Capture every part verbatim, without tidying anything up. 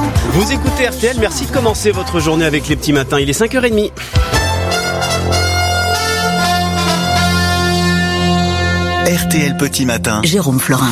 Vous écoutez R T L, merci de commencer votre journée avec les petits matins. Il est cinq heures trente. R T L Petit Matin. Jérôme Florin.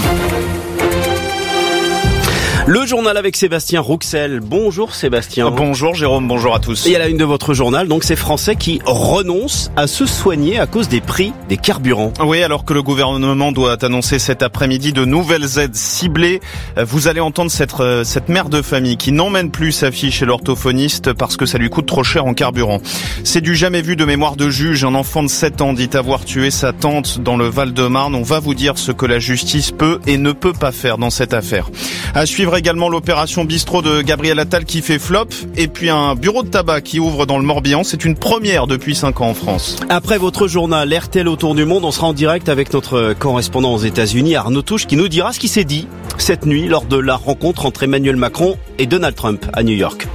Le journal avec Sébastien Rouxel. Bonjour Sébastien. Bonjour Jérôme, bonjour à tous. Et à la une de votre journal, donc ces Français qui renoncent à se soigner à cause des prix des carburants. Oui, alors que le gouvernement doit annoncer cet après-midi de nouvelles aides ciblées, vous allez entendre cette, cette mère de famille qui n'emmène plus sa fille chez l'orthophoniste parce que ça lui coûte trop cher en carburant. C'est du jamais vu de mémoire de juge. Un enfant de sept ans dit avoir tué sa tante dans le Val-de-Marne. On va vous dire ce que la justice peut et ne peut pas faire dans cette affaire. À suivre également l'opération bistrot de Gabriel Attal qui fait flop et puis un bureau de tabac qui ouvre dans le Morbihan. C'est une première depuis cinq ans en France. Après votre journal R T L autour du monde, on sera en direct avec notre correspondant aux États-Unis, Arnaud Touche, qui nous dira ce qui s'est dit cette nuit lors de la rencontre entre Emmanuel Macron et Donald Trump à New York.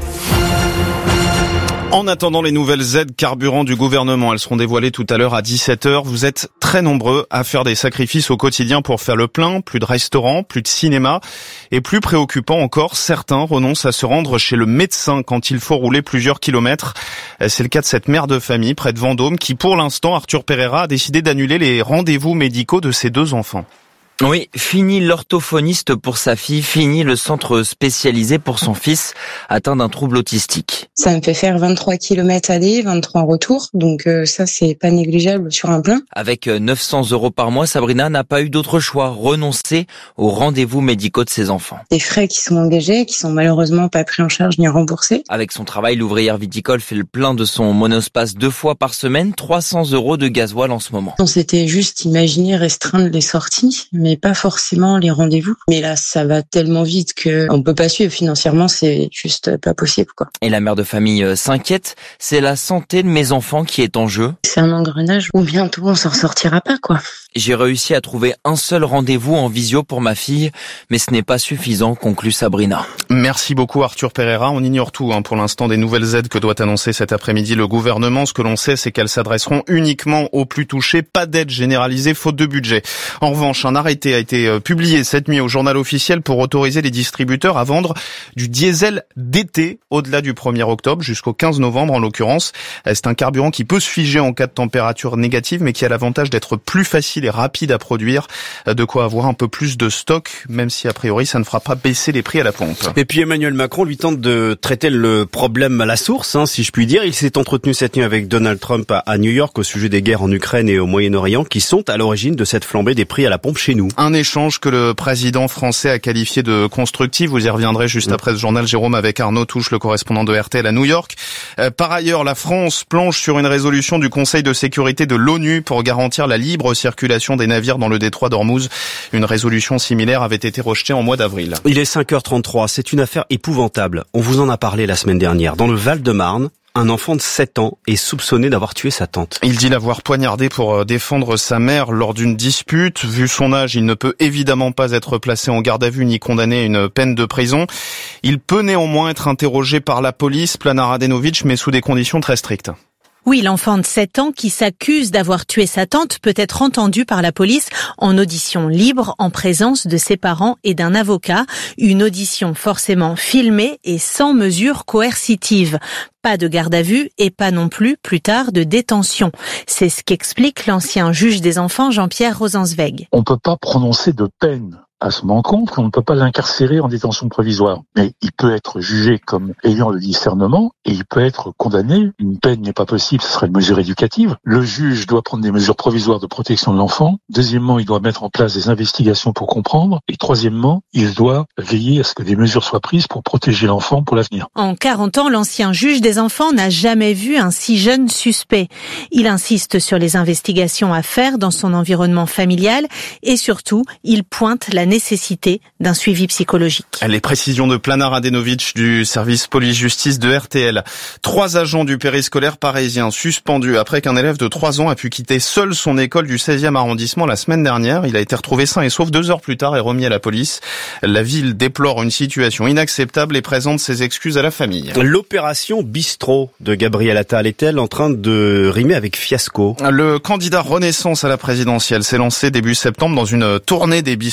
En attendant les nouvelles aides carburant du gouvernement, elles seront dévoilées tout à l'heure à dix-sept heures. Vous êtes très nombreux à faire des sacrifices au quotidien pour faire le plein. Plus de restaurants, plus de cinéma. Et plus préoccupant encore, certains renoncent à se rendre chez le médecin quand il faut rouler plusieurs kilomètres. C'est le cas de cette mère de famille près de Vendôme qui, pour l'instant, Arthur Pereira, a décidé d'annuler les rendez-vous médicaux de ses deux enfants. Oui, fini l'orthophoniste pour sa fille, fini le centre spécialisé pour son fils atteint d'un trouble autistique. Ça me fait faire vingt-trois kilomètres aller, vingt-trois retour, donc euh, ça c'est pas négligeable sur un plein. Avec neuf cents euros par mois, Sabrina n'a pas eu d'autre choix, renoncer aux rendez-vous médicaux de ses enfants. Des frais qui sont engagés, qui sont malheureusement pas pris en charge ni remboursés. Avec son travail, l'ouvrière viticole fait le plein de son monospace deux fois par semaine, trois cents euros de gasoil en ce moment. On s'était juste imaginé restreindre les sorties, mais pas forcément les rendez-vous. Mais là, ça va tellement vite que on peut pas suivre financièrement, c'est juste pas possible, quoi. Et la mère de famille s'inquiète, c'est la santé de mes enfants qui est en jeu. C'est un engrenage où bientôt on s'en sortira pas, quoi. J'ai réussi à trouver un seul rendez-vous en visio pour ma fille, mais ce n'est pas suffisant, conclut Sabrina. Merci beaucoup Arthur Pereira. On ignore tout hein, pour l'instant des nouvelles aides que doit annoncer cet après-midi le gouvernement. Ce que l'on sait, c'est qu'elles s'adresseront uniquement aux plus touchés. Pas d'aide généralisée faute de budget. En revanche, un arrêté a été publié cette nuit au journal officiel pour autoriser les distributeurs à vendre du diesel d'été au-delà du premier octobre jusqu'au quinze novembre en l'occurrence. C'est un carburant qui peut se figer en cas de température négative mais qui a l'avantage d'être plus facile et rapide à produire. De quoi avoir un peu plus de stock, même si a priori ça ne fera pas baisser les prix à la pompe. Et puis Emmanuel Macron lui tente de traiter le problème à la source, hein, si je puis dire. Il s'est entretenu cette nuit avec Donald Trump à, à New York au sujet des guerres en Ukraine et au Moyen-Orient qui sont à l'origine de cette flambée des prix à la pompe chez nous. Un échange que le président français a qualifié de constructif. Vous y reviendrez juste mmh. après ce journal, Jérôme, avec Arnaud Touche, le correspondant de R T L à New York. Euh, par ailleurs, la France planche sur une résolution du Conseil de sécurité de l'ONU pour garantir la libre circulation des navires dans le détroit d'Ormuz. Une résolution similaire avait été rejetée en mois d'avril. Il est cinq heures trente-trois. C'est une affaire épouvantable. On vous en a parlé la semaine dernière. Dans le Val-de-Marne, un enfant de sept ans est soupçonné d'avoir tué sa tante. Il dit l'avoir poignardé pour défendre sa mère lors d'une dispute. Vu son âge, il ne peut évidemment pas être placé en garde à vue ni condamné à une peine de prison. Il peut néanmoins être interrogé par la police, Plana Radenovic, mais sous des conditions très strictes. Oui, l'enfant de sept ans qui s'accuse d'avoir tué sa tante peut être entendu par la police en audition libre en présence de ses parents et d'un avocat. Une audition forcément filmée et sans mesure coercitive. Pas de garde à vue et pas non plus, plus tard, de détention. C'est ce qu'explique l'ancien juge des enfants Jean-Pierre Rosenzweig. On ne peut pas prononcer de peine à son encontre, on ne peut pas l'incarcérer en détention provisoire. Mais il peut être jugé comme ayant le discernement et il peut être condamné. Une peine n'est pas possible, ce serait une mesure éducative. Le juge doit prendre des mesures provisoires de protection de l'enfant. Deuxièmement, il doit mettre en place des investigations pour comprendre. Et troisièmement, il doit veiller à ce que des mesures soient prises pour protéger l'enfant pour l'avenir. En quarante ans, l'ancien juge des enfants n'a jamais vu un si jeune suspect. Il insiste sur les investigations à faire dans son environnement familial et surtout, il pointe la nécessité d'un suivi psychologique. Les précisions de Plana Radenovic du service police-justice de R T L. Trois agents du périscolaire parisien suspendus après qu'un élève de trois ans a pu quitter seul son école du seizième arrondissement la semaine dernière. Il a été retrouvé sain et sauf deux heures plus tard et remis à la police. La ville déplore une situation inacceptable et présente ses excuses à la famille. L'opération bistrot de Gabriel Attal est-elle en train de rimer avec fiasco ? Le candidat Renaissance à la présidentielle s'est lancé début septembre dans une tournée des bistrots. Il invite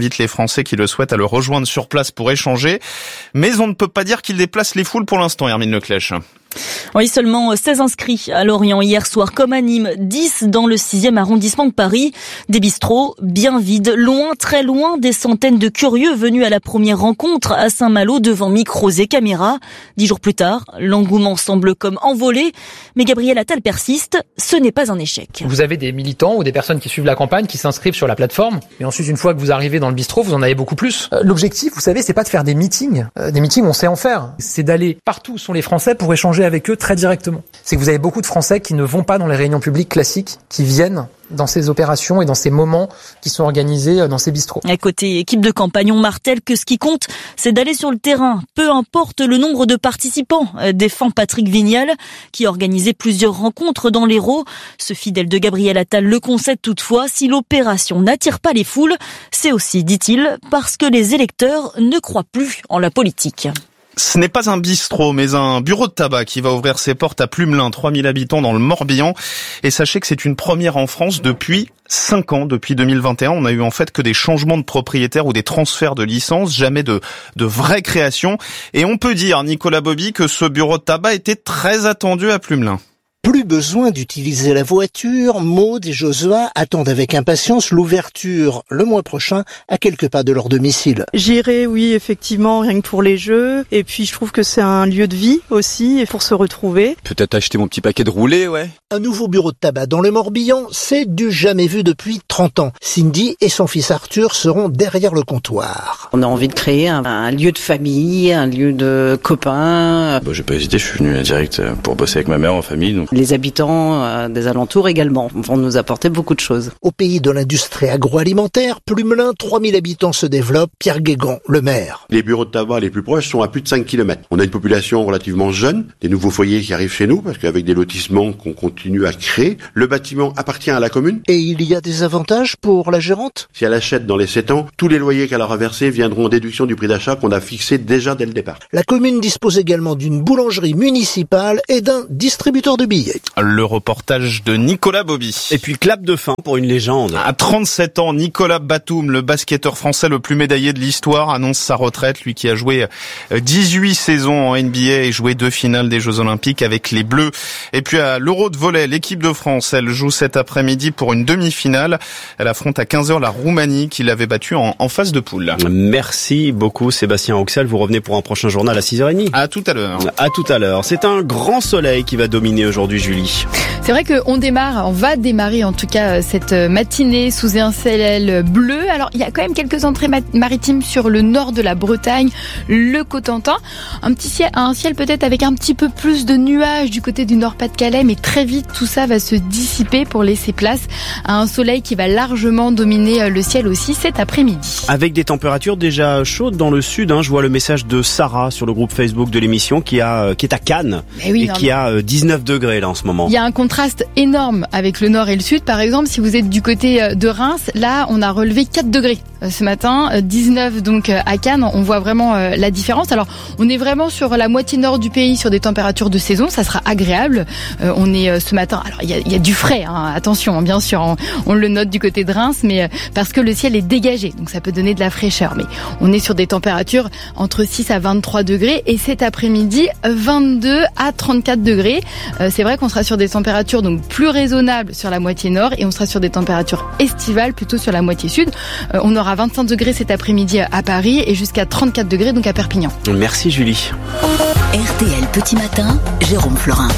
invite les Français qui le souhaitent à le rejoindre sur place pour échanger. Mais on ne peut pas dire qu'il déplace les foules pour l'instant, Hermine Leclèche. Oui, seulement seize inscrits à Lorient hier soir, comme à Nîmes, dix dans le sixième arrondissement de Paris. Des bistrots bien vides, loin, très loin des centaines de curieux venus à la première rencontre à Saint-Malo devant micros et caméras. Dix jours plus tard, l'engouement semble comme envolé, mais Gabriel Attal persiste, ce n'est pas un échec. Vous avez des militants ou des personnes qui suivent la campagne, qui s'inscrivent sur la plateforme, et ensuite une fois que vous arrivez dans le bistrot, vous en avez beaucoup plus. Euh, l'objectif, vous savez, c'est pas de faire des meetings. Euh, des meetings, on sait en faire. C'est d'aller partout où sont les Français pour échanger avec eux très directement. C'est que vous avez beaucoup de Français qui ne vont pas dans les réunions publiques classiques, qui viennent dans ces opérations et dans ces moments qui sont organisés dans ces bistrots. À côté équipe de campagne, on martèle que ce qui compte, c'est d'aller sur le terrain. Peu importe le nombre de participants, défend Patrick Vignal, qui organisait plusieurs rencontres dans l'Hérault. Ce fidèle de Gabriel Attal le concède toutefois, si l'opération n'attire pas les foules, c'est aussi, dit-il, parce que les électeurs ne croient plus en la politique. Ce n'est pas un bistrot, mais un bureau de tabac qui va ouvrir ses portes à Plumelin, trois mille habitants dans le Morbihan. Et sachez que c'est une première en France depuis cinq ans. Depuis deux mille vingt et un, on a eu en fait que des changements de propriétaires ou des transferts de licences, jamais de, de vraie création. Et on peut dire, Nicolas Bobby, que ce bureau de tabac était très attendu à Plumelin. Plus besoin d'utiliser la voiture, Maud et Josua attendent avec impatience l'ouverture le mois prochain à quelques pas de leur domicile. J'irai, oui, effectivement, rien que pour les jeux. Et puis je trouve que c'est un lieu de vie aussi, et pour se retrouver. Peut-être acheter mon petit paquet de roulés, ouais. Un nouveau bureau de tabac dans le Morbihan, c'est du jamais vu depuis trente ans. Cindy et son fils Arthur seront derrière le comptoir. On a envie de créer un, un lieu de famille, un lieu de copains. Bon, j'ai pas hésité, je suis venu direct pour bosser avec ma mère en famille. Donc. Les habitants euh, des alentours également vont nous apporter beaucoup de choses. Au pays de l'industrie agroalimentaire, Plumelin, trois mille habitants se développent. Pierre Guégan, le maire. Les bureaux de tabac les plus proches sont à plus de cinq kilomètres. On a une population relativement jeune, des nouveaux foyers qui arrivent chez nous, parce qu'avec des lotissements qu'on continue à créer, le bâtiment appartient à la commune. Et il y a des avantages pour la gérante ? Si elle achète dans les sept ans, tous les loyers qu'elle aura versés viendront en déduction du prix d'achat qu'on a fixé déjà dès le départ. La commune dispose également d'une boulangerie municipale et d'un distributeur de billets. Le reportage de Nicolas Bobby. Et puis clap de fin pour une légende. À trente-sept ans, Nicolas Batum, le basketteur français le plus médaillé de l'histoire, annonce sa retraite. Lui qui a joué dix-huit saisons en N B A et joué deux finales des Jeux Olympiques avec les Bleus. Et puis à l'Euro de volley, l'équipe de France, elle joue cet après-midi pour une demi-finale. Elle affronte à quinze heures la Roumanie qui l'avait battue en, en phase de poule. Merci beaucoup Sébastien Auxel. Vous revenez pour un prochain journal à six heures trente. À tout à l'heure. À tout à l'heure. C'est un grand soleil qui va dominer aujourd'hui, Julie. C'est vrai qu'on démarre, on va démarrer en tout cas cette matinée sous un ciel bleu. Alors il y a quand même quelques entrées maritimes sur le nord de la Bretagne, le Cotentin. Un petit ciel, un ciel peut-être avec un petit peu plus de nuages du côté du Nord-Pas-de-Calais, mais très vite tout ça va se dissiper pour laisser place à un soleil qui va largement dominer le ciel aussi cet après-midi. Avec des températures déjà chaudes dans le sud, hein, je vois le message de Sarah sur le groupe Facebook de l'émission qui a qui est à Cannes oui, et non, qui a dix-neuf degrés là en ce moment. Il y a un contraste énorme avec le nord et le sud. Par exemple, si vous êtes du côté de Reims, là, on a relevé quatre degrés ce matin, dix-neuf donc à Cannes. On voit vraiment la différence. Alors, on est vraiment sur la moitié nord du pays, sur des températures de saison. Ça sera agréable. Euh, on est ce matin. Alors, il y a, il y a du frais. Hein, attention, bien sûr, on, on le note du côté de Reims, mais parce que le ciel est dégagé, donc ça peut donner de la fraîcheur. Mais on est sur des températures entre six à vingt-trois degrés et cet après-midi, vingt-deux à trente-quatre degrés. Euh, c'est vrai qu'on sera sur des températures donc plus raisonnables sur la moitié nord et on sera sur des températures estivales plutôt sur la moitié sud. Euh, on aura vingt-cinq degrés cet après-midi à Paris et jusqu'à trente-quatre degrés donc à Perpignan. Merci Julie. R T L Petit Matin, Jérôme Florin.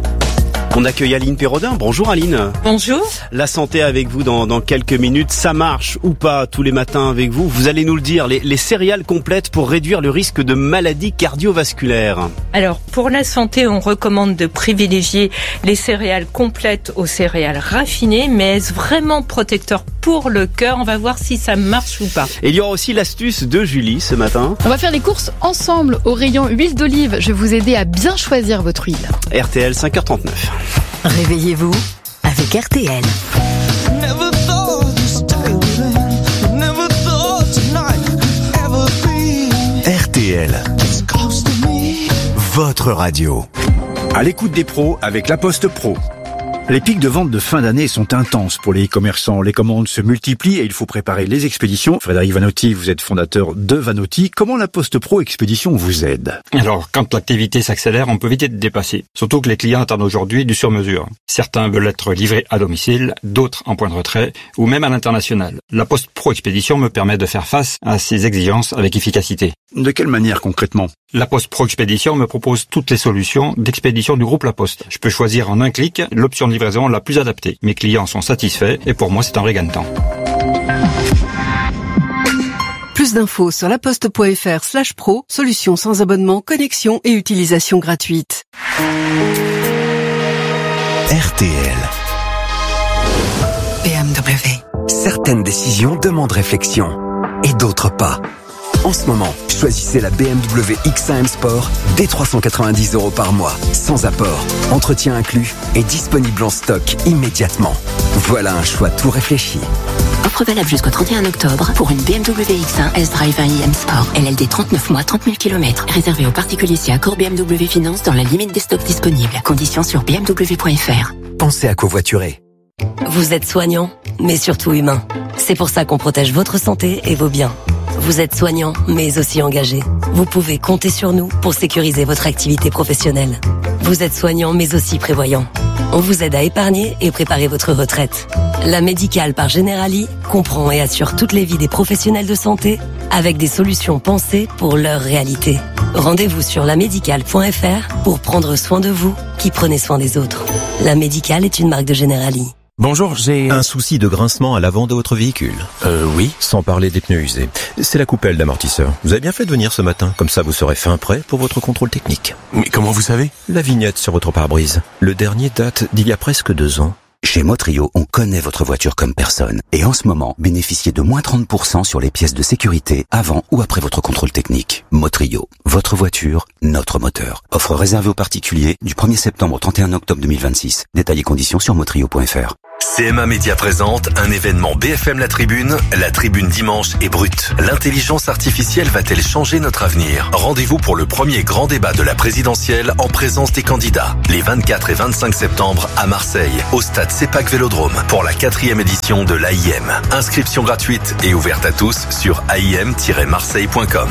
On accueille Aline Pérodin. Bonjour Aline. Bonjour. La santé avec vous dans, dans quelques minutes. Ça marche ou pas tous les matins avec vous? Vous allez nous le dire. Les, les céréales complètes pour réduire le risque de maladies cardiovasculaires. Alors, pour la santé, on recommande de privilégier les céréales complètes aux céréales raffinées. Mais est-ce vraiment protecteur pour le cœur? On va voir si ça marche ou pas. Et il y aura aussi l'astuce de Julie ce matin. On va faire les courses ensemble au rayon huile d'olive. Je vais vous aider à bien choisir votre huile. R T L cinq heures trente-neuf. Réveillez-vous avec R T L. R T L, votre radio. À l'écoute des pros avec La Poste Pro. Les pics de vente de fin d'année sont intenses pour les e-commerçants. Les commandes se multiplient et il faut préparer les expéditions. Frédéric Vanotti, vous êtes fondateur de Vanotti. Comment la Poste Pro Expédition vous aide? Alors, quand l'activité s'accélère, on peut vite être dépassé. Surtout que les clients attendent aujourd'hui du sur-mesure. Certains veulent être livrés à domicile, d'autres en point de retrait ou même à l'international. La Poste Pro Expédition me permet de faire face à ces exigences avec efficacité. De quelle manière concrètement? La Poste Pro Expédition me propose toutes les solutions d'expédition du groupe La Poste. Je peux choisir en un clic l'option de livraison la plus adaptée. Mes clients sont satisfaits et pour moi c'est un vrai gain de temps. Plus d'infos sur laposte.fr slash pro, solution sans abonnement, connexion et utilisation gratuite. R T L. B M W. Certaines décisions demandent réflexion et d'autres pas. En ce moment, choisissez la B M W X un M Sport dès trois cent quatre-vingt-dix euros par mois, sans apport, entretien inclus et disponible en stock immédiatement. Voilà un choix tout réfléchi. Offre valable jusqu'au trente et un octobre pour une B M W X un S-Drive un i M Sport. L L D trente-neuf mois, trente mille kilomètres. Réservé aux particuliers si accord B M W Finance dans la limite des stocks disponibles. Conditions sur b m w point f r. Pensez à covoiturer. Vous êtes soignant, mais surtout humain. C'est pour ça qu'on protège votre santé et vos biens. Vous êtes soignant, mais aussi engagé. Vous pouvez compter sur nous pour sécuriser votre activité professionnelle. Vous êtes soignant, mais aussi prévoyant. On vous aide à épargner et préparer votre retraite. La Médicale par Generali comprend et assure toutes les vies des professionnels de santé avec des solutions pensées pour leur réalité. Rendez-vous sur la médicale point f r pour prendre soin de vous qui prenez soin des autres. La Médicale est une marque de Generali. Bonjour, j'ai un souci de grincement à l'avant de votre véhicule. Euh, oui. Sans parler des pneus usés. C'est la coupelle d'amortisseur. Vous avez bien fait de venir ce matin, comme ça vous serez fin prêt pour votre contrôle technique. Mais comment vous savez? La vignette sur votre pare-brise. Le dernier date d'il y a presque deux ans. Chez Motrio, on connaît votre voiture comme personne. Et en ce moment, bénéficiez de moins trente pour cent sur les pièces de sécurité avant ou après votre contrôle technique. Motrio, votre voiture, notre moteur. Offre réservée aux particuliers du premier septembre au trente et un octobre deux mille vingt-six. Détails et conditions sur motrio point f r. C M A Média présente un événement B F M La Tribune. La Tribune dimanche est brute. L'intelligence artificielle va-t-elle changer notre avenir? Rendez-vous pour le premier grand débat de la présidentielle en présence des candidats. Les vingt-quatre et vingt-cinq septembre à Marseille, au stade CEPAC Vélodrome, pour la quatrième édition de l'A I M. Inscription gratuite et ouverte à tous sur a i m tiret marseille point com.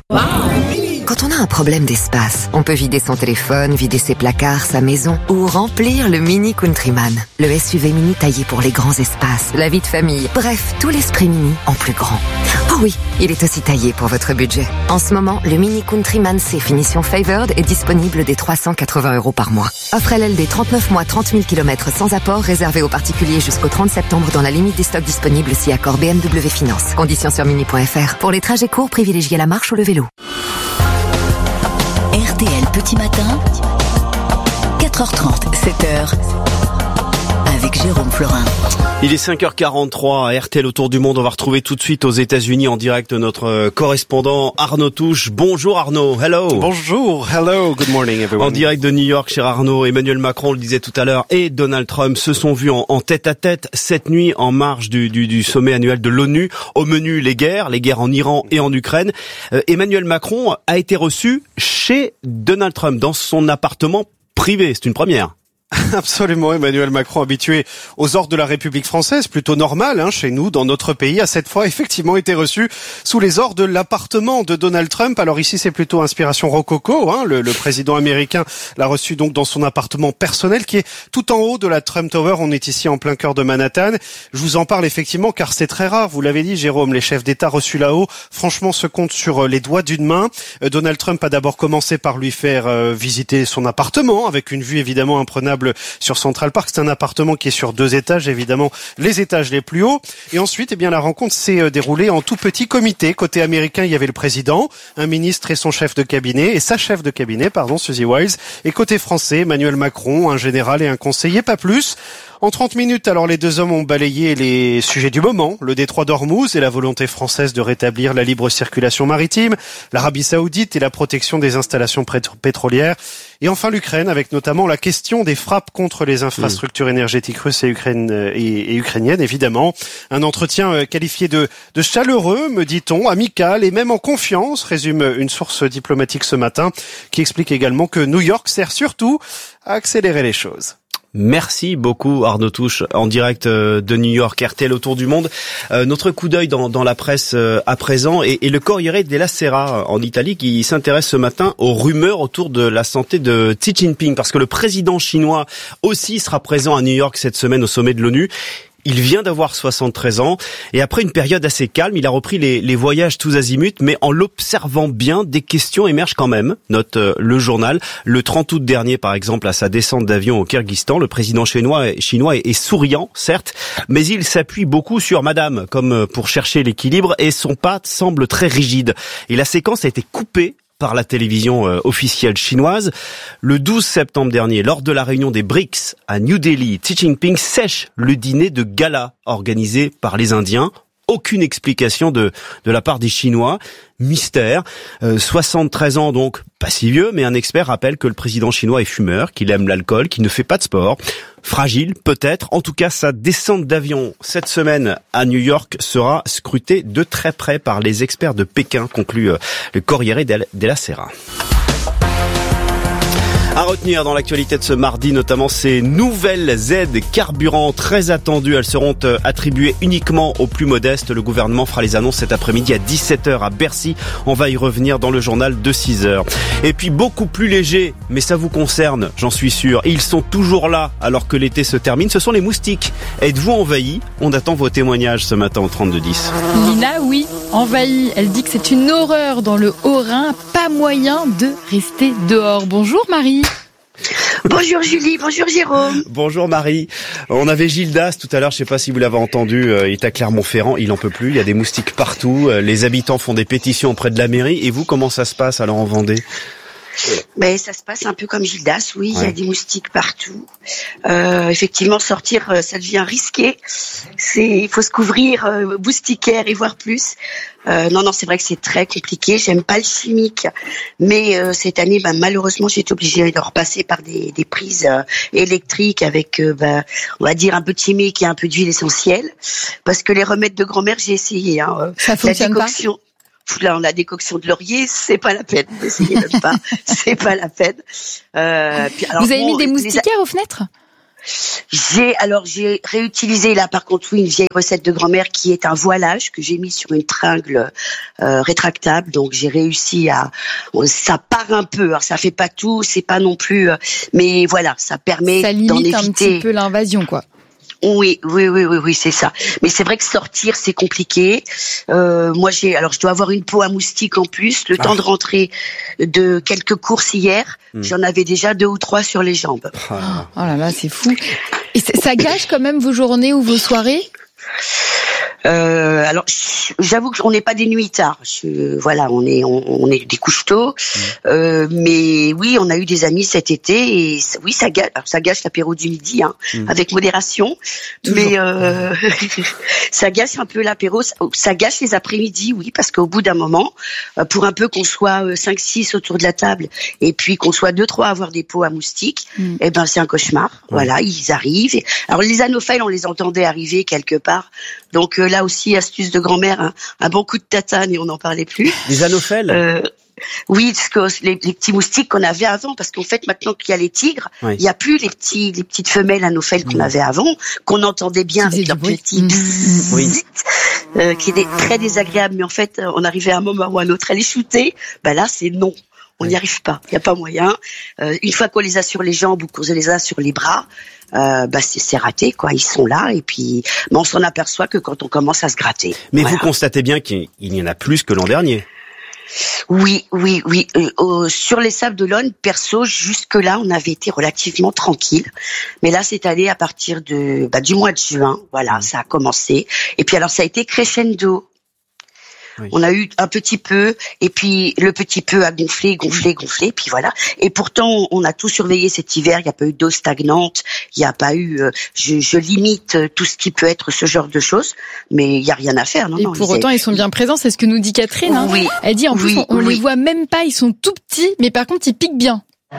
Quand on a un problème d'espace, on peut vider son téléphone, vider ses placards, sa maison ou remplir le Mini Countryman. Le S U V mini taillé pour les grands espaces, la vie de famille, bref, tout l'esprit mini en plus grand. Oh oui, il est aussi taillé pour votre budget. En ce moment, le Mini Countryman C finition Favored est disponible dès trois cent quatre-vingts euros par mois. Offre L L D trente-neuf mois, trente mille kilomètres sans apport, réservé aux particuliers jusqu'au trente septembre dans la limite des stocks disponibles si accord B M W Finance. Conditions sur mini point f r. Pour les trajets courts, privilégiez la marche ou le vélo. R T L Petit Matin, quatre heures trente, sept heures, avec Jérôme Florin. Il est cinq heures quarante-trois à R T L autour du monde. On va retrouver tout de suite aux États-Unis en direct notre correspondant Arnaud Touche. Bonjour Arnaud, hello. Bonjour, hello, good morning everyone. En direct de New York, cher Arnaud, Emmanuel Macron, on le disait tout à l'heure, et Donald Trump se sont vus en, en tête à tête cette nuit en marge du, du, du sommet annuel de l'ONU. Au menu, les guerres, les guerres en Iran et en Ukraine. Euh, Emmanuel Macron a été reçu chez Donald Trump dans son appartement privé. C'est une première. Absolument, Emmanuel Macron, habitué aux ordres de la République française, plutôt normal hein, chez nous, dans notre pays, a cette fois effectivement été reçu sous les ordres de l'appartement de Donald Trump. Alors ici, c'est plutôt inspiration rococo. Hein, le, le président américain l'a reçu donc dans son appartement personnel qui est tout en haut de la Trump Tower. On est ici en plein cœur de Manhattan. Je vous en parle effectivement car c'est très rare. Vous l'avez dit, Jérôme, les chefs d'État reçus là-haut, franchement, se comptent sur les doigts d'une main. Euh, Donald Trump a d'abord commencé par lui faire euh, visiter son appartement avec une vue évidemment imprenable sur Central Park. C'est un appartement qui est sur deux étages, évidemment les étages les plus hauts. Et ensuite, eh bien, la rencontre s'est déroulée en tout petit comité. Côté américain, il y avait le président, un ministre et son chef de cabinet, et sa chef de cabinet, pardon, Suzy Wiles. Et côté français, Emmanuel Macron, un général et un conseiller, pas plus. En trente minutes, alors les deux hommes ont balayé les sujets du moment, le détroit d'Ormuz et la volonté française de rétablir la libre circulation maritime, l'Arabie Saoudite et la protection des installations pétrolières, et enfin l'Ukraine avec notamment la question des frappes contre les infrastructures énergétiques russes et, Ukraine, et, et ukrainiennes, évidemment. Un entretien qualifié de, de chaleureux, me dit-on, amical et même en confiance, résume une source diplomatique ce matin, qui explique également que New York sert surtout à accélérer les choses. Merci beaucoup Arnaud Touche en direct de New York, R T L autour du monde. Euh, notre coup d'œil dans, dans la presse euh, à présent et, et le Corriere della Sera en Italie qui s'intéresse ce matin aux rumeurs autour de la santé de Xi Jinping parce que le président chinois aussi sera présent à New York cette semaine au sommet de l'ONU. Il vient d'avoir soixante-treize ans et après une période assez calme, il a repris les, les voyages tous azimuts, mais en l'observant bien, des questions émergent quand même, note euh, le journal. Le trente août dernier, par exemple, à sa descente d'avion au Kyrgyzstan, le président chinois, chinois est, est souriant, certes, mais il s'appuie beaucoup sur Madame, comme pour chercher l'équilibre, et son pas semble très rigide. Et la séquence a été coupée par la télévision euh, officielle chinoise. Le douze septembre dernier, lors de la réunion des B R I C S à New Delhi, Xi Jinping sèche le dîner de gala organisé par les Indiens. Aucune explication de de la part des Chinois. Mystère. Euh, soixante-treize ans donc, pas si vieux, mais un expert rappelle que le président chinois est fumeur, qu'il aime l'alcool, qu'il ne fait pas de sport. Fragile, peut-être. En tout cas, sa descente d'avion cette semaine à New York sera scrutée de très près par les experts de Pékin, conclut euh, le Corriere della Sera. À retenir dans l'actualité de ce mardi, notamment ces nouvelles aides carburant très attendues. Elles seront attribuées uniquement aux plus modestes. Le gouvernement fera les annonces cet après-midi à dix-sept heures à Bercy. On va y revenir dans le journal de six heures. Et puis beaucoup plus léger, mais ça vous concerne, j'en suis sûr. Et ils sont toujours là alors que l'été se termine. Ce sont les moustiques. Êtes-vous envahis ? On attend vos témoignages ce matin au trente-deux dix. Lina, oui, envahie. Elle dit que c'est une horreur dans le Haut-Rhin. Pas moyen de rester dehors. Bonjour Marie. Bonjour Julie, bonjour Jérôme. Bonjour Marie. On avait Gildas tout à l'heure, je sais pas si vous l'avez entendu, il est à Clermont-Ferrand, il en peut plus, il y a des moustiques partout, les habitants font des pétitions auprès de la mairie. Et vous, comment ça se passe alors en Vendée ? Mais ça se passe un peu comme Gildas, oui, ouais. Il y a des moustiques partout. Euh, effectivement, sortir, ça devient risqué. C'est, il faut se couvrir, euh, moustiquaire et voir plus. Euh, non, non, c'est vrai que c'est très compliqué. J'aime pas le chimique, mais euh, cette année, bah, malheureusement, j'ai été obligée de repasser par des, des prises euh, électriques avec, euh, bah, on va dire, un peu de chimique et un peu d'huile essentielle, parce que les remèdes de grand-mère, j'ai essayé. Hein, ça fonctionne la décoction, pas. Là, on a décoction de laurier, c'est pas la peine. N'essayez même pas, c'est pas la peine. Euh, puis, alors, vous avez bon, mis des moustiquaires les... aux fenêtres ? J'ai alors j'ai réutilisé là par contre oui une vieille recette de grand-mère qui est un voilage que j'ai mis sur une tringle euh, rétractable, donc j'ai réussi à ça part un peu, alors ça fait pas tout, c'est pas non plus euh, mais voilà, ça permet ça d'en éviter un petit peu l'invasion quoi. Oui, oui, oui, oui, oui, c'est ça. Mais c'est vrai que sortir, c'est compliqué. Euh, moi, j'ai, alors, je dois avoir une peau à moustique en plus. Le ah. temps de rentrer de quelques courses hier, mmh. j'en avais déjà deux ou trois sur les jambes. Ah. Oh là là, c'est fou. Et ça gâche quand même vos journées ou vos soirées ? Euh, alors, j'avoue qu'on n'est pas des nuitards. Je, voilà, on est, on, on est des couche-tôt. Mmh. Euh, mais oui, on a eu des amis cet été et oui, ça gâche, ça gâche l'apéro du midi, hein, mmh. avec modération. Toujours. Mais euh, ça gâche un peu l'apéro. Ça, ça gâche les après-midi, oui, parce qu'au bout d'un moment, pour un peu qu'on soit cinq six autour de la table et puis qu'on soit deux trois à avoir des peaux à moustiques, mmh. eh ben c'est un cauchemar. Mmh. Voilà, ils arrivent. Et, alors les anophèles, on les entendait arriver quelque part. Donc euh, là aussi, astuce de grand-mère, un, un bon coup de tatane et on n'en parlait plus. Les anophèles euh, Oui, parce que les, les petits moustiques qu'on avait avant, parce qu'en fait maintenant qu'il y a les tigres, oui. il n'y a plus les petits, les petites femelles anophèles qu'on mmh. avait avant, qu'on entendait bien avec leurs petits mmh. oui. euh, qui étaient très désagréables, mais en fait on arrivait à un moment ou à un autre à les shooter. Ben là c'est non. On n'y arrive pas, il n'y a pas moyen. Euh, une fois qu'on les a sur les jambes ou qu'on les a sur les bras, euh, bah c'est, c'est raté, quoi. Ils sont là et puis mais on s'en aperçoit que quand on commence à se gratter. Mais voilà. Vous constatez bien qu'il y en a plus que l'an dernier. Oui, oui, oui. Euh, euh, sur les sables d'Olonne, perso, jusque-là, on avait été relativement tranquille. Mais là, cette année, à partir de bah, du mois de juin, voilà, mmh. ça a commencé. Et puis alors, ça a été crescendo. Oui. On a eu un petit peu, et puis le petit peu a gonflé, gonflé, gonflé, puis voilà. Et pourtant, on a tout surveillé cet hiver. Il n'y a pas eu d'eau stagnante, il n'y a pas eu. Euh, je, je limite tout ce qui peut être ce genre de choses, mais il n'y a rien à faire. Non, et non, pour autant, ils sont bien présents. C'est ce que nous dit Catherine. Hein. Oui. Elle dit en plus, oui, on, on oui. les voit même pas. Ils sont tout petits, mais par contre, ils piquent bien.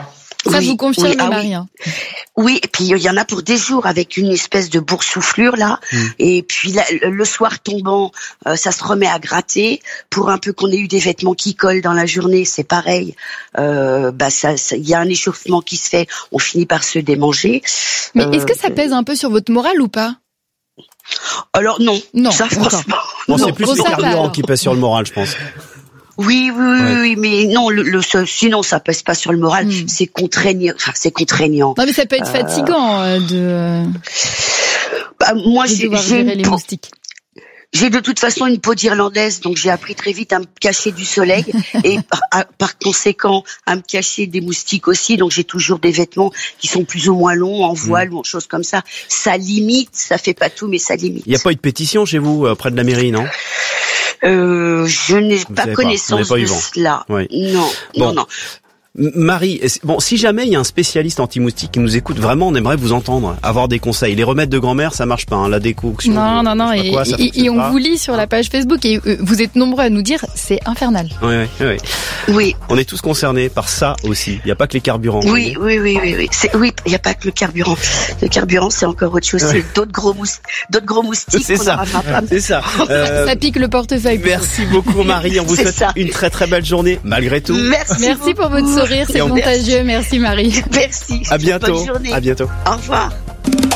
Ça oui, vous confirme, oui, ah Marie oui. hein. Oui, et puis il y en a pour des jours avec une espèce de boursouflure là, mm. et puis là, le soir tombant, euh, ça se remet à gratter. Pour un peu qu'on ait eu des vêtements qui collent dans la journée, c'est pareil. Euh, bah ça, il y a un échauffement qui se fait, on finit par se démanger. Mais euh, est-ce que ça pèse un peu sur votre morale ou pas? Alors non, non, ça franchement. Bon, non, c'est plus les carburants qui pèsent sur le moral, je pense. Oui, oui, oui, ouais. oui, mais non, le, le, sinon ça pèse pas sur le moral. Mm. C'est contraignant. Enfin, c'est contraignant. Non, mais ça peut être euh... fatigant euh, de. Bah, moi, de j'ai, j'ai une les moustiques. J'ai de toute façon une peau d'Irlandaise, donc j'ai appris très vite à me cacher du soleil et par, à, par conséquent à me cacher des moustiques aussi. Donc j'ai toujours des vêtements qui sont plus ou moins longs, en voile mmh. ou en choses comme ça. Ça limite, ça fait pas tout, mais ça limite. Il n'y a pas eu de pétition chez vous, euh, près de la mairie, non? Euh, je n'ai vous pas connaissance pas, pas de cela. Oui. Non, bon. non, non. Marie, bon, si jamais il y a un spécialiste anti-moustique qui nous écoute, vraiment, on aimerait vous entendre, avoir des conseils. Les remèdes de grand-mère, ça marche pas, hein, la décoction. Non, de, non, non, et, quoi, et, et on vous lit sur la page Facebook et euh, vous êtes nombreux à nous dire, c'est infernal. Oui, oui, oui. Oui. On est tous concernés par ça aussi. Il n'y a pas que les carburants. Oui, oui, oui, oui, oui. C'est, oui, il n'y a pas que le carburant. Le carburant, c'est encore autre chose. Ouais. C'est d'autres gros moustiques, d'autres gros moustiques. C'est ça. C'est ça. Euh, ça pique le portefeuille. Merci beaucoup, Marie. On vous souhaite ça. Une très très belle journée, malgré tout. Merci. Merci pour votre sourire, c'est contagieux. Merci Marie. Merci. À bientôt. Bonne journée. À bientôt. Au revoir.